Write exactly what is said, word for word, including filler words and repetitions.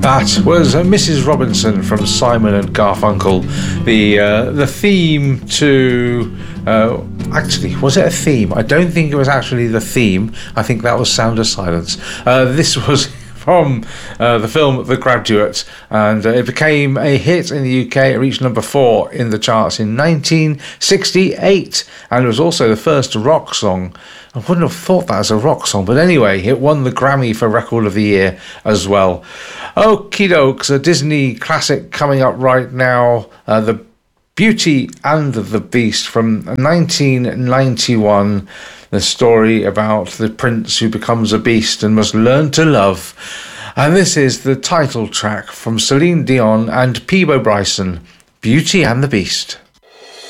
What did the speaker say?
That was uh, Missus Robinson from Simon and Garfunkel. The uh, the theme to uh, actually was it a theme? I don't think it was actually the theme. I think that was Sound of Silence. Uh, this was from uh, the film The Graduate, and uh, it became a hit in the U K. It reached number four in the charts in nineteen sixty-eight, and it was also the first rock song. I wouldn't have thought that as a rock song, but anyway, it won the Grammy for Record of the Year as well. Okie dokes, a Disney classic coming up right now, uh, The Beauty and the Beast from nineteen ninety-one. The story about the prince who becomes a beast and must learn to love. And this is the title track from Celine Dion and Peabo Bryson, Beauty and the Beast.